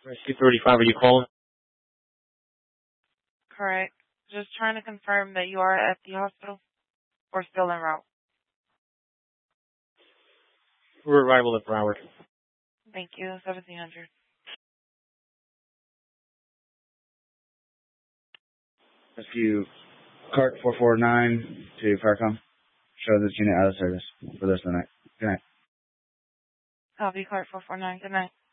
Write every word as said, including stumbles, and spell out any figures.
Rescue thirty-five, are you calling? Correct. Just trying to confirm that you are at the hospital or still en route. We're arrival at Broward. Thank you. seventeen hundred. Rescue Cart four four nine to Farcom. Show this unit out of service for the rest of the night. Good night. Copy, Cart four four nine. Good night.